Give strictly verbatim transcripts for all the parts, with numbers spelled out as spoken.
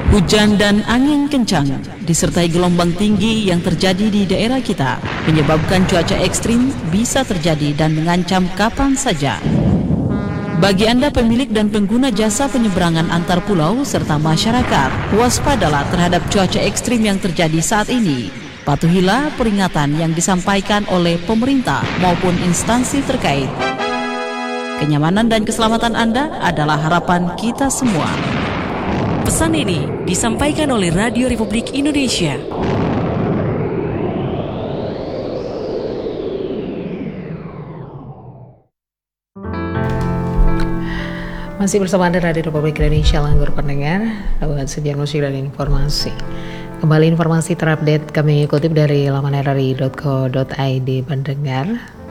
Hujan dan angin kencang disertai gelombang tinggi yang terjadi di daerah kita menyebabkan cuaca ekstrim bisa terjadi dan mengancam kapan saja. Bagi Anda pemilik dan pengguna jasa penyeberangan antar pulau serta masyarakat, waspadalah terhadap cuaca ekstrim yang terjadi saat ini. Patuhilah peringatan yang disampaikan oleh pemerintah maupun instansi terkait. Kenyamanan dan keselamatan Anda adalah harapan kita semua. Pesan ini disampaikan oleh Radio Republik Indonesia. Masih bersama Anda Radio Republik Indonesia, langgur pendengar, dapat sedia musik dan informasi. Kembali informasi terupdate kami kutip dari laman r r i dot co dot i d pendengar.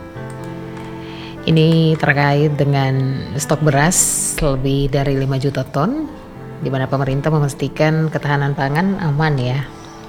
Ini terkait dengan stok beras lebih dari lima juta ton, di mana pemerintah memastikan ketahanan pangan aman ya.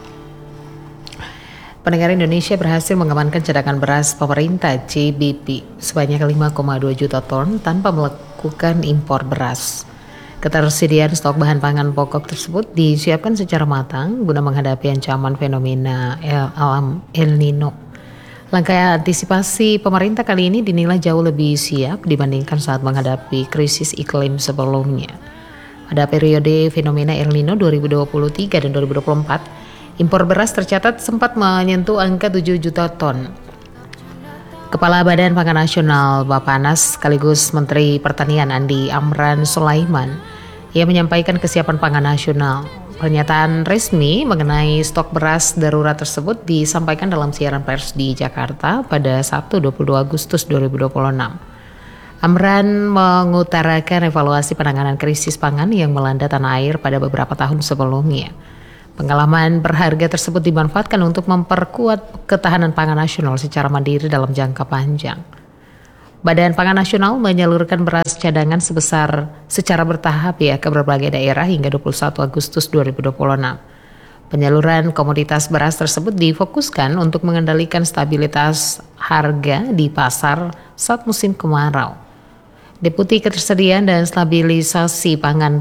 Pendengar, Indonesia berhasil mengamankan cadangan beras pemerintah C B P sebanyak lima koma dua juta ton tanpa melakukan impor beras. Ketersediaan stok bahan pangan pokok tersebut disiapkan secara matang guna menghadapi ancaman fenomena el, alam El Nino. Langkah antisipasi pemerintah kali ini dinilai jauh lebih siap dibandingkan saat menghadapi krisis iklim sebelumnya. Pada periode fenomena El Nino dua ribu dua puluh tiga dan dua ribu dua puluh empat, impor beras tercatat sempat menyentuh angka tujuh juta ton. Kepala Badan Pangan Nasional Bappenas sekaligus Menteri Pertanian Andi Amran Sulaiman, ia menyampaikan kesiapan pangan nasional. Pernyataan resmi mengenai stok beras darurat tersebut disampaikan dalam siaran pers di Jakarta pada Sabtu dua puluh dua Agustus dua ribu dua puluh enam. Amran mengutarakan evaluasi penanganan krisis pangan yang melanda tanah air pada beberapa tahun sebelumnya. Pengalaman berharga tersebut dimanfaatkan untuk memperkuat ketahanan pangan nasional secara mandiri dalam jangka panjang. Badan Pangan Nasional menyalurkan beras cadangan sebesar secara bertahap ya ke berbagai daerah hingga dua puluh satu Agustus dua ribu dua puluh enam. Penyaluran komoditas beras tersebut difokuskan untuk mengendalikan stabilitas harga di pasar saat musim kemarau. Deputi Ketersediaan dan Stabilisasi Pangan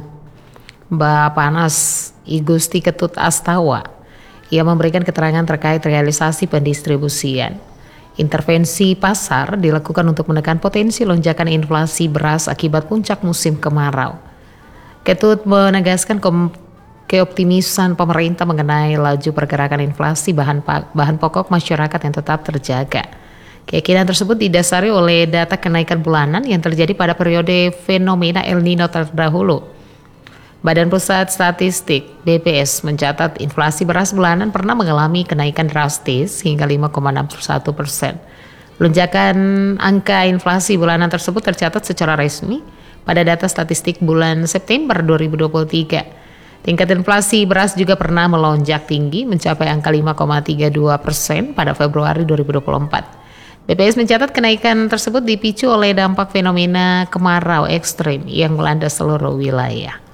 Bappenas I Gusti Ketut Astawa, ia memberikan keterangan terkait realisasi pendistribusian. Intervensi pasar dilakukan untuk menekan potensi lonjakan inflasi beras akibat puncak musim kemarau. Ketut menegaskan kom- keoptimisan pemerintah mengenai laju pergerakan inflasi bahan pa- bahan pokok masyarakat yang tetap terjaga. Keyakinan tersebut didasari oleh data kenaikan bulanan yang terjadi pada periode fenomena El Nino terdahulu. Badan Pusat Statistik B P S mencatat inflasi beras bulanan pernah mengalami kenaikan drastis hingga lima koma enam satu persen. Lonjakan angka inflasi bulanan tersebut tercatat secara resmi pada data statistik bulan September dua ribu dua puluh tiga. Tingkat inflasi beras juga pernah melonjak tinggi mencapai angka lima koma tiga dua persen pada Februari dua ribu dua puluh empat. B P S mencatat kenaikan tersebut dipicu oleh dampak fenomena kemarau ekstrim yang melanda seluruh wilayah.